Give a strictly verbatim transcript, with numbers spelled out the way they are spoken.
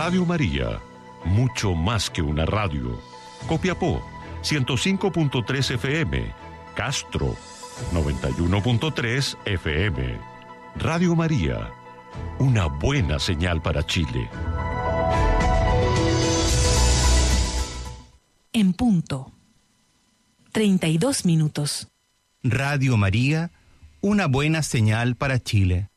Radio María, mucho más que una radio. Copiapó, ciento cinco punto tres F M. Castro, noventa y uno punto tres F M. Radio María, una buena señal para Chile. En punto. treinta y dos minutos. Radio María, una buena señal para Chile.